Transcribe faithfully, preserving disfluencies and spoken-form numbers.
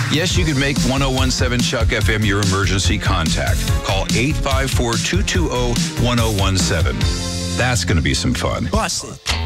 Yes, you can make one oh one seven Chuck F M your emergency contact. Call eight five four, two two zero, one oh one seven. That's going to be some fun. Bust it.